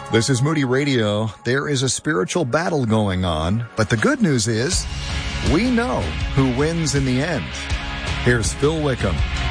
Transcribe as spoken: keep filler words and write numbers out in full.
This is Moody Radio. There is a spiritual battle going on, but the good news is we know who wins in the end. Here's Phil Wickham.